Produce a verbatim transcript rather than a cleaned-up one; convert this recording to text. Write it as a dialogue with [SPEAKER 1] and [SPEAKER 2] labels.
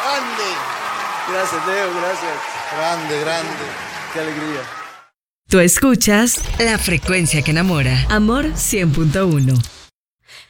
[SPEAKER 1] Grande.
[SPEAKER 2] Gracias, Leo, gracias.
[SPEAKER 1] Grande, grande.
[SPEAKER 2] Qué alegría.
[SPEAKER 3] Tú escuchas La Frecuencia que Enamora. Amor cien punto uno.